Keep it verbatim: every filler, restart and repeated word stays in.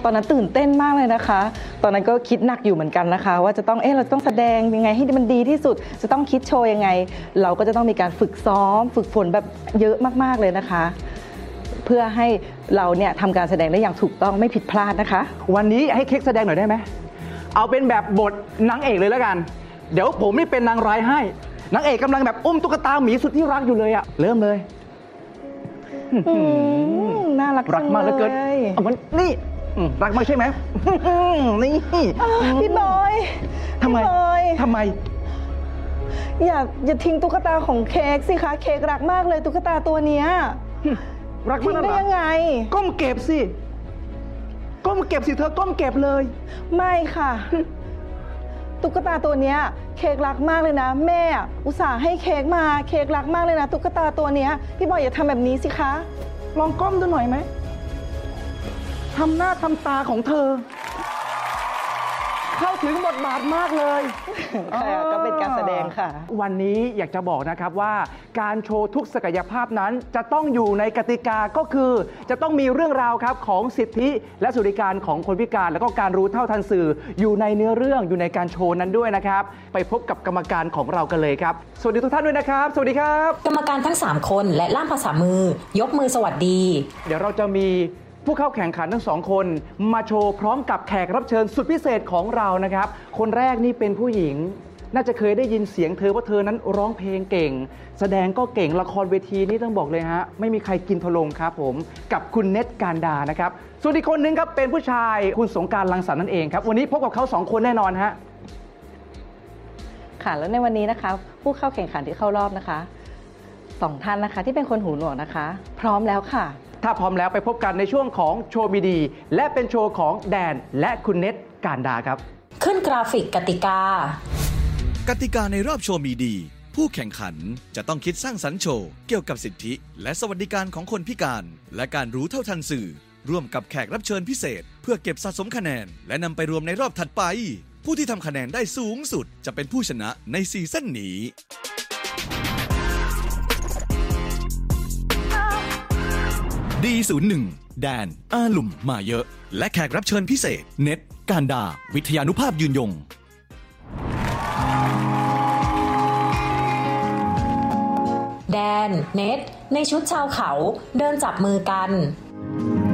ตอนนั้นตื่นเต้นมากเลยนะคะตอนนั้นก็คิดหนักอยู่เหมือนกันนะคะว่าจะต้องเอ๊ะเราต้องแสดงยังไงให้มันดีที่สุดจะต้องคิดโชว์ยังไงเราก็จะต้องมีการฝึกซ้อมฝึกฝนแบบเยอะมากๆเลยนะคะเพื่อให้เราเนี่ยทำการแสดงได้อย่างถูกต้องไม่ผิดพลาดนะคะวันนี้ให้เค้กแสดงหน่อยได้ไหมเอาเป็นแบบบทนางเอกเลยแล้วกันเดี๋ยวผมนี่เป็นนางร้ายให้นางเอกกำลังแบบอุ้มตุ๊กตาหมีสุดที่รักอยู่เลยอะเริ่มเลยน่ารักรักมากเหลือเกินเอามันนี่รักมากใช่ไหมนี่พี่บอยทำไมทำไมอย่าอย่าทิ้งตุ๊กตาของเค้กสิคะเค้กรักมากเลยตุ๊กตาตัวเนี้ยรักมากได้ยังไงก้มเก็บสิก้มเก็บสิเธอก้มเก็บเลยไม่ค่ะตุ๊กตาตัวเนี้ยเค้กรักมากเลยนะแม่อุตส่าห์ให้เค้กมาเค้กรักมากเลยนะตุ๊กตาตัวเนี้ยพี่บอยอย่าทำแบบนี้สิคะลองก้มดูหน่อยไหมทำหน้าทำตาของเธอเข้าถึงบทบาทมากเลยค่ะก็เป็นการแสดงค่ะวันนี้อยากจะบอกนะครับว่าการโชว์ทุกศักยภาพนั้นจะต้องอยู่ในกติกาก็คือจะต้องมีเรื่องราวครับของสิทธิและสวัสดิการของคนพิการแล้วก็การรู้เท่าทันสื่ออยู่ในเนื้อเรื่องอยู่ในการโชว์นั้นด้วยนะครับไปพบกับกรรมการของเรากันเลยครับสวัสดีทุกท่านด้วยนะครับสวัสดีครับกรรมการทั้งสามคนและล่ามภาษามือยกมือสวัสดีเดี๋ยวเราจะมีผู้เข้าแข่งขันทั้งสองคนมาโชว์พร้อมกับแขกรับเชิญสุดพิเศษของเรานะครับคนแรกนี่เป็นผู้หญิงน่าจะเคยได้ยินเสียงเธอว่าเธอนั้นร้องเพลงเก่งแสดงก็เก่งละครเวทีนี่ต้องบอกเลยฮะไม่มีใครกินทะลงครับผมกับคุณเนตการดานะครับส่วนอีกคนนึงครับเป็นผู้ชายคุณสงกรานต์รังสรรค์นั่นเองครับวันนี้พบกับเขาสองคนแน่นอนฮะค่ะแล้วในวันนี้นะคะผู้เข้าแข่งขันที่เข้ารอบนะคะสองท่านนะคะที่เป็นคนหูหนวกนะคะพร้อมแล้วค่ะถ้าพร้อมแล้วไปพบกันในช่วงของโชว์มีดีและเป็นโชว์ของแดนและคุณเนตการดาครับขึ้นกราฟิกกติกากติกาในรอบโชว์มีดีผู้แข่งขันจะต้องคิดสร้างสรรค์โชว์เกี่ยวกับสิทธิและสวัสดิการของคนพิการและการรู้เท่าทันสื่อร่วมกับแขกรับเชิญพิเศษเพื่อเก็บสะสมคะแนนและนำไปรวมในรอบถัดไปผู้ที่ทำคะแนนได้สูงสุดจะเป็นผู้ชนะในซีซั่นนี้ดี ศูนย์ หนึ่ง แดนอาหลุ่มมาเยอะและแขกรับเชิญพิเศษเน็ตการดาวิทยานุภาพยืนยงแดนเน็ตในชุดชาวเขาเดินจับมือกัน